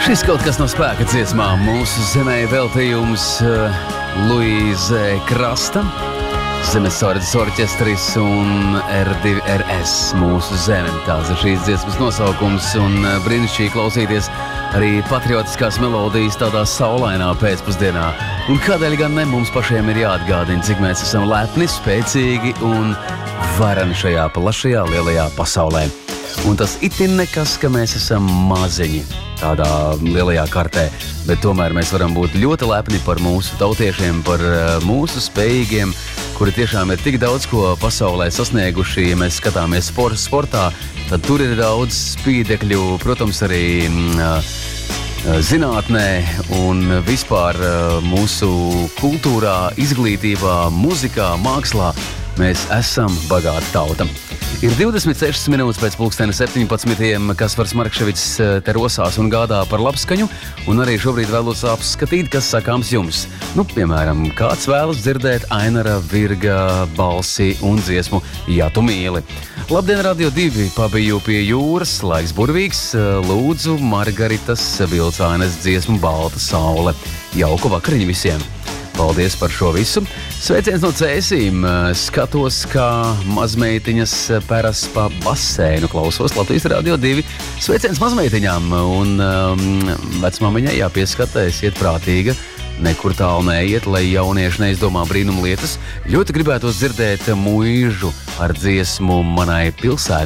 Šis kaut kas no spēka dziesmām mūsu zemē veltījums Luīze Krasta, Zemesardzes orķestris un R2RS mūsu zeme. Tās ir šīs dziesmas nosaukums un brīnišķīgi klausīties arī patriotiskās melodijas tādā saulainā pēcpusdienā. Un kādēļ gan ne, mums pašiem ir jāatgādina, cik mēs esam lepni, spēcīgi un varani šajā plašajā lielajā pasaulē. Un tas itin nekas, ka mēs esam maziņi tādā lielajā kartē, bet tomēr mēs varam būt ļoti lepni par mūsu tautiešiem, par mūsu spējīgiem, kuri tiešām ir tik daudz ko pasaulē sasnieguši. Ja mēs skatāmies sportā, tad tur ir daudz spīdekļu, protams, arī zinātnē un vispār mūsu kultūrā, izglītībā, muzikā, mākslā. Mēs esam bagāta tauta. Ir 26 minūtes pēc pulksteni 17. Kaspars Markševics te rosās un gādā par labskaņu, un arī šobrīd vēlos apskatīt, kas sakāms jums. Piemēram, kāds vēlas dzirdēt Ainara Virga balsi un dziesmu Ja tu mīli. Labdien, Radio 2, pabiju pie jūras, laiks burvīgs, lūdzu Margaritas Vilcānes dziesmu Balta saule. Jauku vakariņu visiem! Paldies par šo visu. Sveiciens no Cēsīm. Skatos, kā mazmeitiņas peras pa baseinu. Klausos Latvijas Radio 2. Sveiciens mazmeitiņām. Un vecmamiņai jāpieskata, esiet prātīga. Nekur tālu neiet, lai jaunieši neizdomā brīnumu lietas. Ļoti gribētos dzirdēt Muižu ar dziesmu Manai pilsētai.